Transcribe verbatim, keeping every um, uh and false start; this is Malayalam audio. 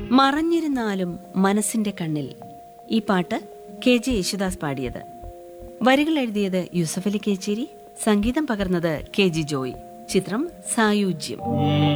മറഞ്ഞിരുന്നാലും മനസ്സിന്റെ കണ്ണിൽ. ഈ പാട്ട് കെ ജെ യേശുദാസ് പാടിയത്. വരികൾ എഴുതിയത് യൂസഫലി കേച്ചേരി, സംഗീതം പകർന്നത് കെ ജി ജോയ്. ചിത്രം സായുജ്യം.